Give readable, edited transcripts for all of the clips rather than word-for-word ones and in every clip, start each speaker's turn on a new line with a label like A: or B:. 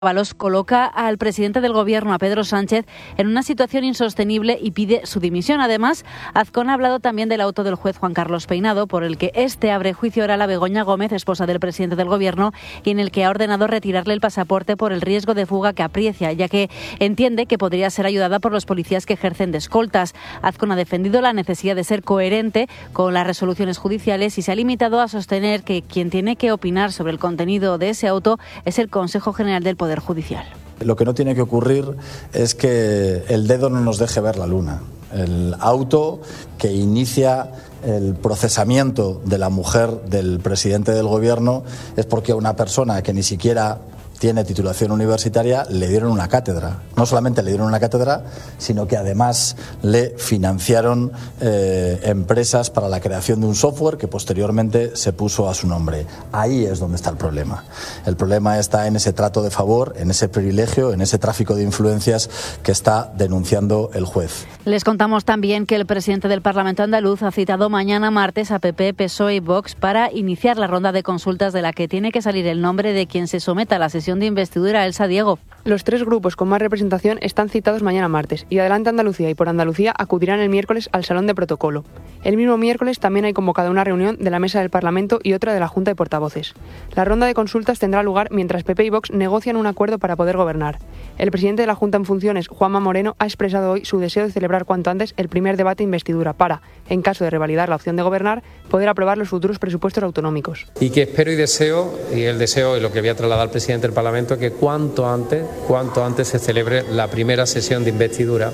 A: Ábalos coloca al presidente del Gobierno, a Pedro Sánchez, en una situación insostenible y pide su dimisión. Además, Azcón ha hablado también del auto del juez Juan Carlos Peinado, por el que este abre juicio oral a Begoña Gómez, esposa del presidente del Gobierno, y en el que ha ordenado retirarle el pasaporte por el riesgo de fuga que aprecia, ya que entiende que podría ser ayudada por los policías que ejercen de escoltas. Azcón ha defendido la necesidad de ser coherente con las resoluciones judiciales y se ha limitado a sostener que quien tiene que opinar sobre el contenido de ese auto es el Consejo General del Poder Judicial.
B: Lo que no tiene que ocurrir es que el dedo no nos deje ver la luna. El auto que inicia el procesamiento de la mujer del presidente del Gobierno es porque a una persona que ni siquiera tiene titulación universitaria le dieron una cátedra. No solamente le dieron una cátedra, sino que además le financiaron empresas para la creación de un software que posteriormente se puso a su nombre. Ahí es donde está el problema. El problema está en ese trato de favor, en ese privilegio, en ese tráfico de influencias que está denunciando el juez.
A: Les contamos también que el presidente del Parlamento andaluz ha citado mañana martes a PP, PSOE y Vox para iniciar la ronda de consultas de la que tiene que salir el nombre de quien se someta a la sesión de investidura. Elsa Diego.
C: Los tres grupos con más representación están citados mañana martes y Adelante Andalucía y Por Andalucía acudirán el miércoles al Salón de Protocolo. El mismo miércoles también hay convocada una reunión de la Mesa del Parlamento y otra de la Junta de Portavoces. La ronda de consultas tendrá lugar mientras PP y Vox negocian un acuerdo para poder gobernar. El presidente de la Junta en funciones, Juanma Moreno, ha expresado hoy su deseo de celebrar cuanto antes el primer debate de investidura para, en caso de revalidar la opción de gobernar, poder aprobar los futuros presupuestos autonómicos.
D: Y que espero y deseo, y el deseo y lo que voy a trasladar al presidente del Parlamento, que cuanto antes se celebre la primera sesión de investidura,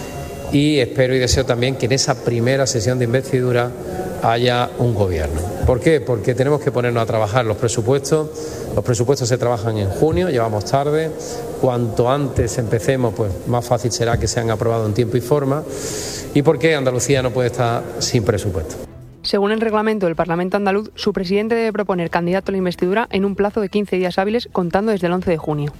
D: y espero y deseo también que en esa primera sesión de investidura haya un gobierno. ¿Por qué? Porque tenemos que ponernos a trabajar los presupuestos se trabajan en junio, llevamos tarde, cuanto antes empecemos pues más fácil será que sean aprobados en tiempo y forma, y porque Andalucía no puede estar sin presupuesto.
C: Según el reglamento del Parlamento andaluz, su presidente debe proponer candidato a la investidura en un plazo de 15 días hábiles contando desde el 11 de junio.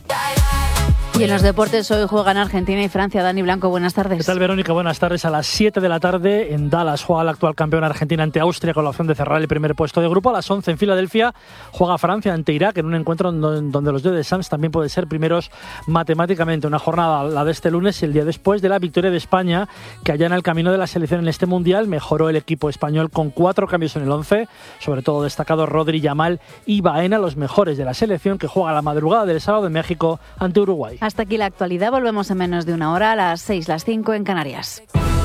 A: Y en los deportes hoy juegan Argentina y Francia. Dani Blanco, buenas tardes.
E: ¿Qué tal, Verónica? Buenas tardes. A las 7 de la tarde en Dallas juega la actual campeona Argentina ante Austria con la opción de cerrar el primer puesto de grupo. A las 11 en Filadelfia juega Francia ante Irak en un encuentro donde los de Deschamps también pueden ser primeros matemáticamente. Una jornada, la de este lunes, y el día después de la victoria de España, que allana el camino de la selección en este Mundial. Mejoró el equipo español con 4 cambios en el 11, sobre todo destacados Rodri, Yamal y Baena, los mejores de la selección, que juega la madrugada del sábado en México ante Uruguay.
A: Hasta aquí la actualidad. Volvemos en menos de una hora, a las 6, las 5 en Canarias.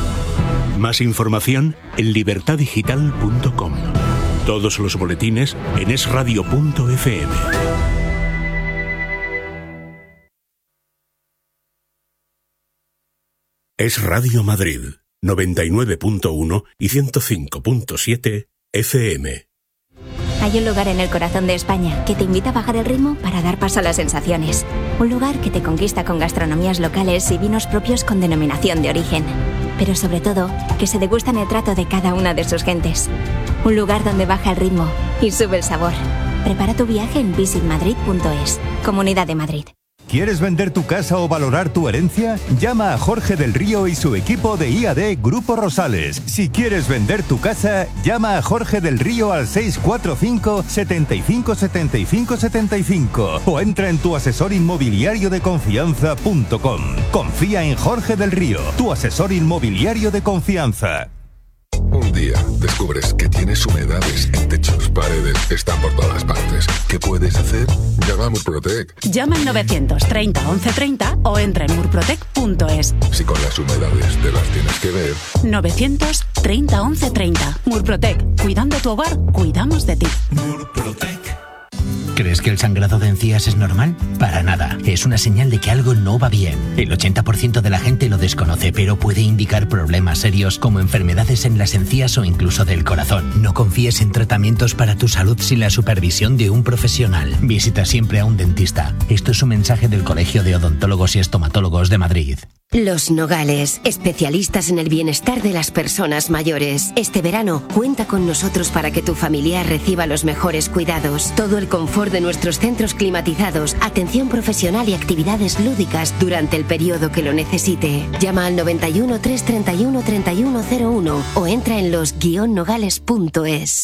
F: Más información en libertadigital.com. Todos los boletines en esradio.fm. Es Radio Madrid, 99.1 y 105.7 FM.
G: Hay un lugar en el corazón de España que te invita a bajar el ritmo para dar paso a las sensaciones. Un lugar que te conquista con gastronomías locales y vinos propios con denominación de origen. Pero sobre todo, que se degustan el trato de cada una de sus gentes. Un lugar donde baja el ritmo y sube el sabor. Prepara tu viaje en visitmadrid.es. Comunidad de Madrid.
H: ¿Quieres vender tu casa o valorar tu herencia? Llama a Jorge del Río y su equipo de IAD Grupo Rosales. Si quieres vender tu casa, llama a Jorge del Río al 645 75 75 75 o entra en tuasesorinmobiliariodeconfianza.com. Confía en Jorge del Río, tu asesor inmobiliario de confianza.
I: Un día descubres que tienes humedades en techos, paredes, están por todas partes. ¿Qué puedes hacer? Llama a Murprotec.
J: Llama al 930 1130 o entra en murprotec.es.
I: Si con las humedades te las tienes que ver.
J: 930 1130. Murprotec. Cuidando tu hogar, cuidamos de ti.
K: Murprotec. ¿Crees que el sangrado de encías es normal? Para nada. Es una señal de que algo no va bien. El 80% de la gente lo desconoce, pero puede indicar problemas serios como enfermedades en las encías o incluso del corazón. No confíes en tratamientos para tu salud sin la supervisión de un profesional. Visita siempre a un dentista. Esto es un mensaje del Colegio de Odontólogos y Estomatólogos de Madrid.
L: Los Nogales, especialistas en el bienestar de las personas mayores. Este verano, cuenta con nosotros para que tu familiar reciba los mejores cuidados. Todo el confort de nuestros centros climatizados, atención profesional y actividades lúdicas durante el periodo que lo necesite. Llama al 91 331 3101 o entra en los-nogales.es.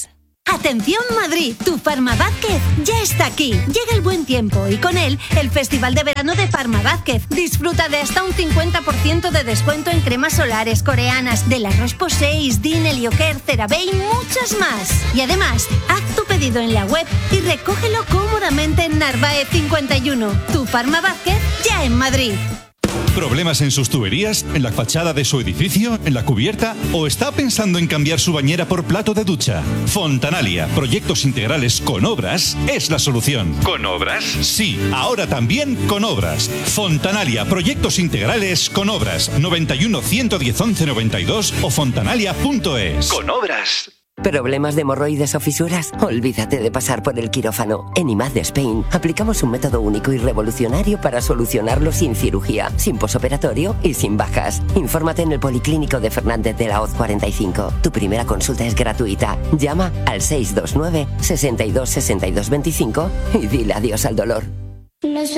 M: Atención Madrid, tu Farma Vázquez ya está aquí. Llega el buen tiempo y con él el Festival de Verano de Farma Vázquez. Disfruta de hasta un 50% de descuento en cremas solares coreanas de la Roche-Posay, Isdin, Helioker, CeraVe y muchas más. Y además, haz tu pedido en la web y recógelo cómodamente en Narváez 51. Tu Farma Vázquez ya en Madrid.
N: ¿Problemas en sus tuberías? ¿En la fachada de su edificio? ¿En la cubierta? ¿O está pensando en cambiar su bañera por plato de ducha? Fontanalia, proyectos integrales con obras, es la solución. ¿Con obras? Sí, ahora también con obras. Fontanalia, proyectos integrales con obras. 91 110 11 92 o fontanalia.es.
O: Con obras. ¿Problemas de hemorroides o fisuras? Olvídate de pasar por el quirófano. En IMAD de Spain aplicamos un método único y revolucionario para solucionarlo sin cirugía, sin posoperatorio y sin bajas. Infórmate en el Policlínico de Fernández de la Hoz 45. Tu primera consulta es gratuita. Llama al 629 62 62 25 y dile adiós al dolor.